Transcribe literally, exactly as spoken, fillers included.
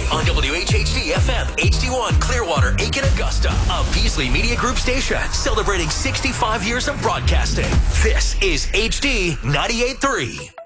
on W H H D F M, H D one, Clearwater, Aiken, Augusta. A Beasley Media Group station celebrating sixty-five years of broadcasting. This is H D ninety-eight point three.